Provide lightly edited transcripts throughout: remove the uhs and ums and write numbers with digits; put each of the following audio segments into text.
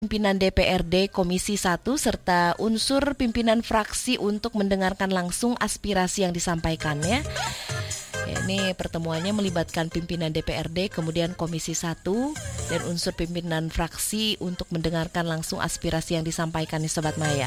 pimpinan DPRD Komisi 1 serta unsur pimpinan fraksi untuk mendengarkan langsung aspirasi yang disampaikannya. Ini pertemuannya melibatkan pimpinan DPRD, kemudian Komisi 1 dan unsur pimpinan fraksi untuk mendengarkan langsung aspirasi yang disampaikan nih Sobat Maya.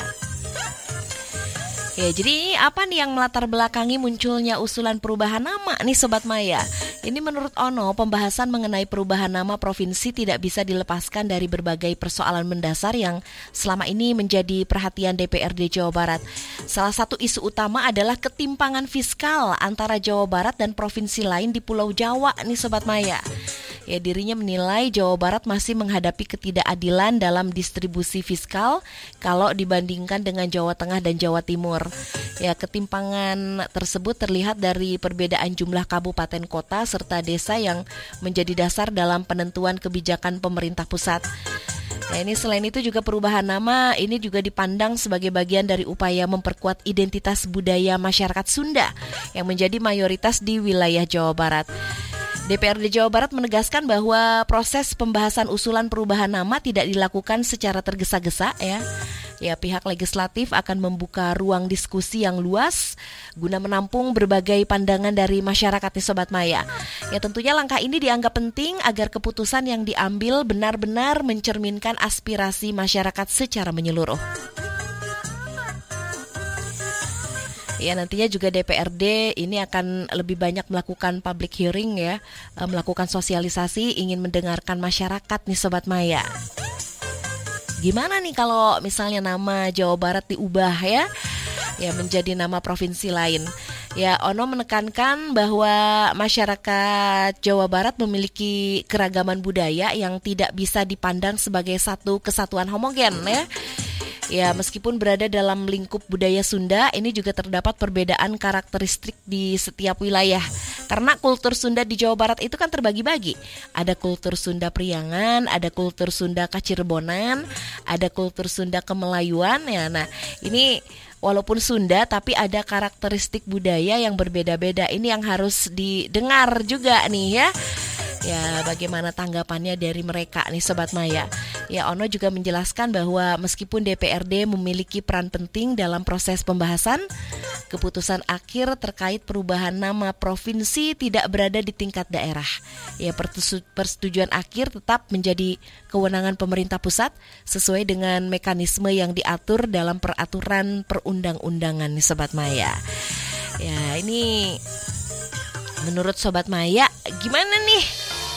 Ya, jadi ini apa nih yang melatar belakangi munculnya usulan perubahan nama nih Sobat Maya? Ini menurut Ono, pembahasan mengenai perubahan nama provinsi tidak bisa dilepaskan dari berbagai persoalan mendasar yang selama ini menjadi perhatian DPRD Jawa Barat. Salah satu isu utama adalah ketimpangan fiskal antara Jawa Barat dan provinsi lain di Pulau Jawa nih Sobat Maya. Ya, dirinya menilai Jawa Barat masih menghadapi ketidakadilan dalam distribusi fiskal kalau dibandingkan dengan Jawa Tengah dan Jawa Timur. Ya, ketimpangan tersebut terlihat dari perbedaan jumlah kabupaten kota serta desa yang menjadi dasar dalam penentuan kebijakan pemerintah pusat. Nah, ini selain itu juga perubahan nama ini juga dipandang sebagai bagian dari upaya memperkuat identitas budaya masyarakat Sunda yang menjadi mayoritas di wilayah Jawa Barat. DPRD Jawa Barat menegaskan bahwa proses pembahasan usulan perubahan nama tidak dilakukan secara tergesa-gesa ya. Ya, pihak legislatif akan membuka ruang diskusi yang luas guna menampung berbagai pandangan dari masyarakat nih Sobat Maya. Ya, tentunya langkah ini dianggap penting agar keputusan yang diambil benar-benar mencerminkan aspirasi masyarakat secara menyeluruh. Ya, nantinya juga DPRD ini akan lebih banyak melakukan public hearing ya, melakukan sosialisasi, ingin mendengarkan masyarakat nih Sobat Maya. Gimana nih kalau misalnya nama Jawa Barat diubah ya menjadi nama provinsi lain? Ya, Ono menekankan bahwa masyarakat Jawa Barat memiliki keragaman budaya yang tidak bisa dipandang sebagai satu kesatuan homogen ya. Ya, meskipun berada dalam lingkup budaya Sunda, ini juga terdapat perbedaan karakteristik di setiap wilayah. Karena kultur Sunda di Jawa Barat itu kan terbagi-bagi. Ada kultur Sunda Priangan, ada kultur Sunda Kacirebonan, ada kultur Sunda Kemelayuan ya. Nah, ini walaupun Sunda tapi ada karakteristik budaya yang berbeda-beda. Ini yang harus didengar juga nih ya. Ya, bagaimana tanggapannya dari mereka nih Sobat Maya. Ya, Ono juga menjelaskan bahwa meskipun DPRD memiliki peran penting dalam proses pembahasan, keputusan akhir terkait perubahan nama provinsi tidak berada di tingkat daerah. Ya, persetujuan akhir tetap menjadi kewenangan pemerintah pusat sesuai dengan mekanisme yang diatur dalam peraturan perundang-undangan nih Sobat Maya. Ya, ini menurut Sobat Maya gimana nih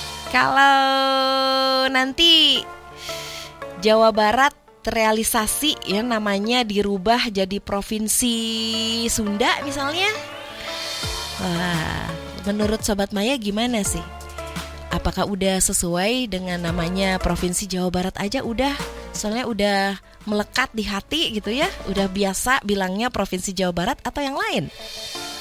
kalau nanti Jawa Barat terrealisasi ya namanya dirubah jadi Provinsi Sunda misalnya? Wah, menurut Sobat Maya gimana sih? Apakah udah sesuai dengan namanya Provinsi Jawa Barat aja udah? Soalnya udah melekat di hati gitu ya? Udah biasa bilangnya Provinsi Jawa Barat atau yang lain?